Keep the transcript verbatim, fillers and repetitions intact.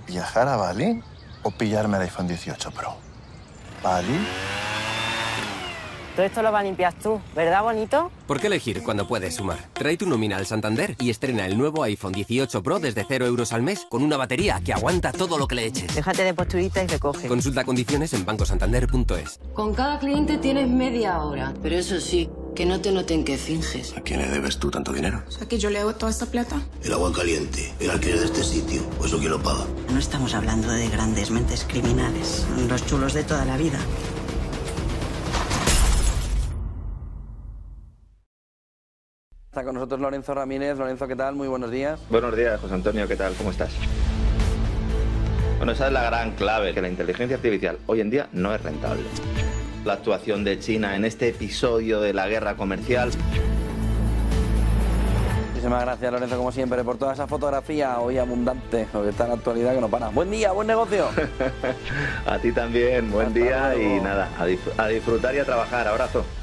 ¿Viajar a Bali o pillarme el iPhone dieciocho Pro? ¿Bali? Todo esto lo vas a limpiar tú, ¿verdad, bonito? ¿Por qué elegir cuando puedes sumar? Trae tu nómina al Santander y estrena el nuevo iPhone dieciocho Pro desde cero euros al mes con una batería que aguanta todo lo que le eches. Déjate de posturita y recoge. Consulta condiciones en banco santander punto es. Con cada cliente tienes media hora, pero eso sí, que no te noten que finges. ¿A quién le debes tú tanto dinero? O sea, que yo le hago toda esta plata. El agua caliente, el alquiler de este sitio, ¿o eso quién lo paga? No estamos hablando de grandes mentes criminales, los chulos de toda la vida. Está con nosotros Lorenzo Ramírez. Lorenzo, ¿qué tal? Muy buenos días. Buenos días, José Antonio, ¿qué tal? ¿Cómo estás? Bueno, esa es la gran clave, que la inteligencia artificial hoy en día no es rentable. La actuación de China en este episodio de la guerra comercial. Muchísimas gracias, Lorenzo, como siempre, por toda esa fotografía hoy abundante, lo que está en la actualidad que no para. Buen día, buen negocio. A ti también, buen Hasta día luego. Y nada, a, disfr- a disfrutar y a trabajar. Abrazo.